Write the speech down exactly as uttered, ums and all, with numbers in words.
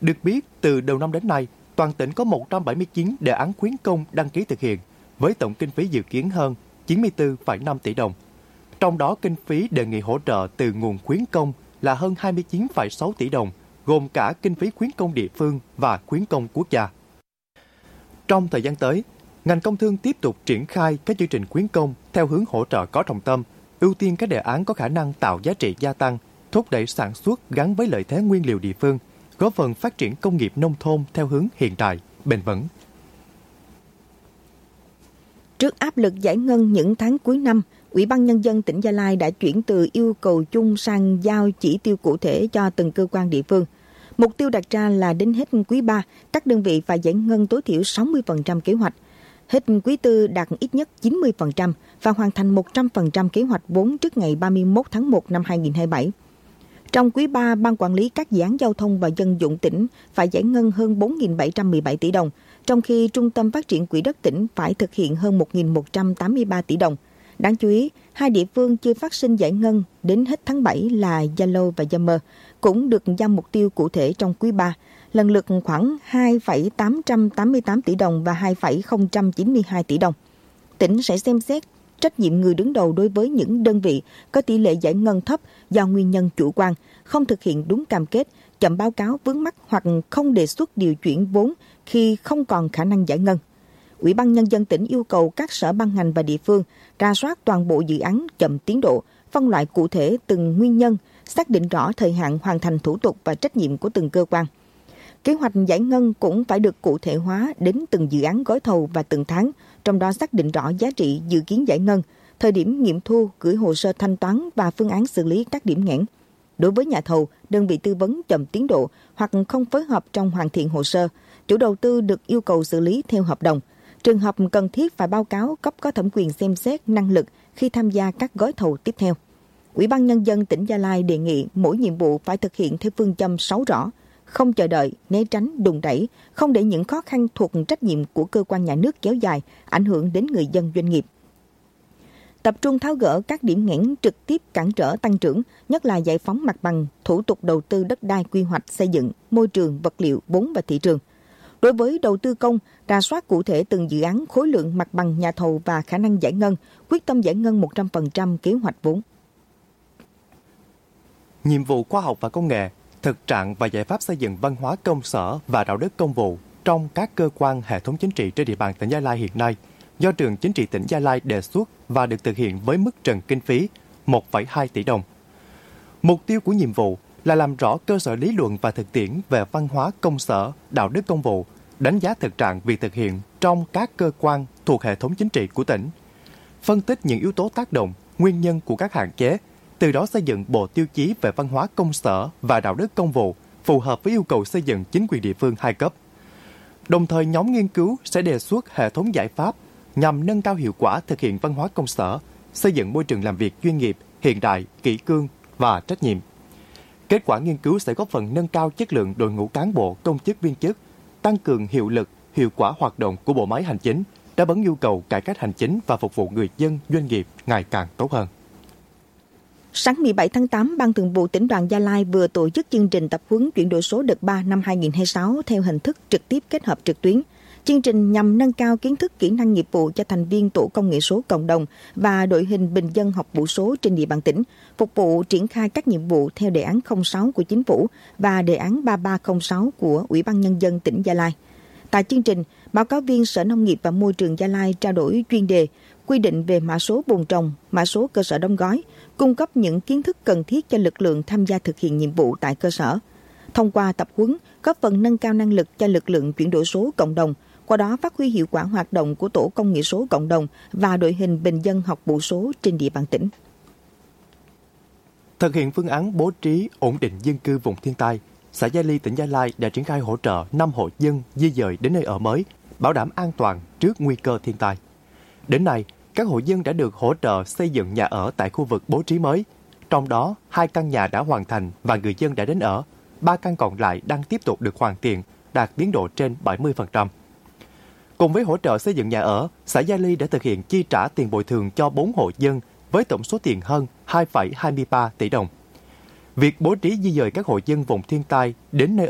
Được biết, từ đầu năm đến nay, toàn tỉnh có một trăm bảy mươi chín đề án khuyến công đăng ký thực hiện, với tổng kinh phí dự kiến hơn chín mươi tư phẩy năm tỷ đồng. Trong đó, kinh phí đề nghị hỗ trợ từ nguồn khuyến công là hơn hai mươi chín phẩy sáu tỷ đồng, gồm cả kinh phí khuyến công địa phương và khuyến công quốc gia. Trong thời gian tới, ngành công thương tiếp tục triển khai các chương trình khuyến công theo hướng hỗ trợ có trọng tâm, ưu tiên các đề án có khả năng tạo giá trị gia tăng, thúc đẩy sản xuất gắn với lợi thế nguyên liệu địa phương, góp phần phát triển công nghiệp nông thôn theo hướng hiện đại, bền vững. Trước áp lực giải ngân những tháng cuối năm, Ủy ban Nhân dân tỉnh Gia Lai đã chuyển từ yêu cầu chung sang giao chỉ tiêu cụ thể cho từng cơ quan địa phương. Mục tiêu đặt ra là đến hết quý ba, các đơn vị phải giải ngân tối thiểu sáu mươi phần trăm kế hoạch. Hết quý tư đạt ít nhất chín mươi phần trăm và hoàn thành một trăm phần trăm kế hoạch vốn trước ngày ba mươi mốt tháng một năm hai nghìn không trăm hai mươi bảy. Trong quý ba, Ban Quản lý các dự án giao thông và dân dụng tỉnh phải giải ngân hơn bốn nghìn bảy trăm mười bảy tỷ đồng, trong khi Trung tâm Phát triển Quỹ đất tỉnh phải thực hiện hơn một nghìn một trăm tám mươi ba tỷ đồng. Đáng chú ý, hai địa phương chưa phát sinh giải ngân đến hết tháng bảy là Gia Lô và Gia Mơ, cũng được giao mục tiêu cụ thể trong quý ba, lần lượt khoảng hai phẩy tám trăm tám mươi tám tỷ đồng và hai phẩy không trăm chín mươi hai tỷ đồng. Tỉnh sẽ xem xét trách nhiệm người đứng đầu đối với những đơn vị có tỷ lệ giải ngân thấp do nguyên nhân chủ quan, không thực hiện đúng cam kết, chậm báo cáo vướng mắc hoặc không đề xuất điều chuyển vốn khi không còn khả năng giải ngân. Ủy ban Nhân dân tỉnh yêu cầu các sở ban ngành và địa phương rà soát toàn bộ dự án chậm tiến độ, phân loại cụ thể từng nguyên nhân, xác định rõ thời hạn hoàn thành thủ tục và trách nhiệm của từng cơ quan. Kế hoạch giải ngân cũng phải được cụ thể hóa đến từng dự án gói thầu và từng tháng, trong đó xác định rõ giá trị dự kiến giải ngân, thời điểm nghiệm thu, gửi hồ sơ thanh toán và phương án xử lý các điểm nghẽn. Đối với nhà thầu, đơn vị tư vấn chậm tiến độ hoặc không phối hợp trong hoàn thiện hồ sơ, chủ đầu tư được yêu cầu xử lý theo hợp đồng. Trường hợp cần thiết phải báo cáo cấp có thẩm quyền xem xét năng lực khi tham gia các gói thầu tiếp theo. Ủy ban Nhân dân tỉnh Gia Lai đề nghị mỗi nhiệm vụ phải thực hiện theo phương châm sáu rõ, không chờ đợi, né tránh, đùn đẩy, không để những khó khăn thuộc trách nhiệm của cơ quan nhà nước kéo dài, ảnh hưởng đến người dân doanh nghiệp. Tập trung tháo gỡ các điểm nghẽn trực tiếp cản trở tăng trưởng, nhất là giải phóng mặt bằng, thủ tục đầu tư đất đai quy hoạch xây dựng, môi trường, vật liệu, vốn và thị trường. Đối với đầu tư công, rà soát cụ thể từng dự án, khối lượng mặt bằng nhà thầu và khả năng giải ngân, quyết tâm giải ngân một trăm phần trăm kế hoạch vốn. Nhiệm vụ khoa học và công nghệ, thực trạng và giải pháp xây dựng văn hóa công sở và đạo đức công vụ trong các cơ quan hệ thống chính trị trên địa bàn tỉnh Gia Lai hiện nay do Trường Chính trị tỉnh Gia Lai đề xuất và được thực hiện với mức trần kinh phí một phẩy hai tỷ đồng. Mục tiêu của nhiệm vụ là làm rõ cơ sở lý luận và thực tiễn về văn hóa công sở, đạo đức công vụ, đánh giá thực trạng việc thực hiện trong các cơ quan thuộc hệ thống chính trị của tỉnh, phân tích những yếu tố tác động, nguyên nhân của các hạn chế, từ đó xây dựng bộ tiêu chí về văn hóa công sở và đạo đức công vụ phù hợp với yêu cầu xây dựng chính quyền địa phương hai cấp. Đồng thời, nhóm nghiên cứu sẽ đề xuất hệ thống giải pháp nhằm nâng cao hiệu quả thực hiện văn hóa công sở, xây dựng môi trường làm việc chuyên nghiệp, hiện đại, kỷ cương và trách nhiệm. Kết quả nghiên cứu sẽ góp phần nâng cao chất lượng đội ngũ cán bộ, công chức viên chức, tăng cường hiệu lực, hiệu quả hoạt động của bộ máy hành chính, đáp ứng nhu cầu cải cách hành chính và phục vụ người dân, doanh nghiệp ngày càng tốt hơn. Sáng mười bảy tháng tám, Ban Thường vụ Tỉnh đoàn Gia Lai vừa tổ chức chương trình tập huấn chuyển đổi số đợt ba năm hai nghìn không trăm hai mươi sáu theo hình thức trực tiếp kết hợp trực tuyến. Chương trình nhằm nâng cao kiến thức, kỹ năng nghiệp vụ cho thành viên tổ công nghệ số cộng đồng và đội hình bình dân học vụ số trên địa bàn tỉnh, phục vụ triển khai các nhiệm vụ theo đề án không sáu của Chính phủ và đề án ba ba không sáu của Ủy ban Nhân dân tỉnh Gia Lai. Tại chương trình, báo cáo viên Sở Nông nghiệp và Môi trường Gia Lai trao đổi chuyên đề, quy định về mã số vùng trồng, mã số cơ sở đóng gói, cung cấp những kiến thức cần thiết cho lực lượng tham gia thực hiện nhiệm vụ tại cơ sở. Thông qua tập huấn, góp phần nâng cao năng lực cho lực lượng chuyển đổi số cộng đồng, qua đó phát huy hiệu quả hoạt động của tổ công nghệ số cộng đồng và đội hình bình dân học vụ số trên địa bàn tỉnh. Thực hiện phương án bố trí ổn định dân cư vùng thiên tai, xã Gia Ly, tỉnh Gia Lai đã triển khai hỗ trợ năm hộ dân di dời đến nơi ở mới, bảo đảm an toàn trước nguy cơ thiên tai. Đến nay, các hộ dân đã được hỗ trợ xây dựng nhà ở tại khu vực bố trí mới. Trong đó, hai căn nhà đã hoàn thành và người dân đã đến ở, ba căn còn lại đang tiếp tục được hoàn thiện, đạt tiến độ trên bảy mươi phần trăm. Cùng với hỗ trợ xây dựng nhà ở, xã Gia Ly đã thực hiện chi trả tiền bồi thường cho bốn hộ dân với tổng số tiền hơn hai phẩy hai mươi ba tỷ đồng. Việc bố trí di dời các hộ dân vùng thiên tai đến nơi